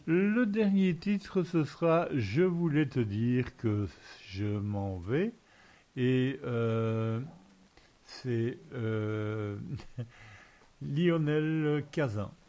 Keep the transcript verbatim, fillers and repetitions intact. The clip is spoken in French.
Le dernier titre, ce sera Je voulais te dire que je m'en vais. Et euh, c'est euh, Lionel Cazin.